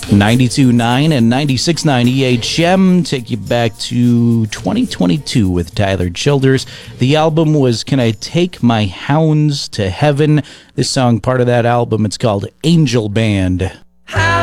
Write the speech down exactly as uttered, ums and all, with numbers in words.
ninety-two point nine and ninety-six point nine E H M take you back to twenty twenty-two with Tyler Childers. The album was Can I Take My Hounds to Heaven? This song, part of that album, it's called Angel Band.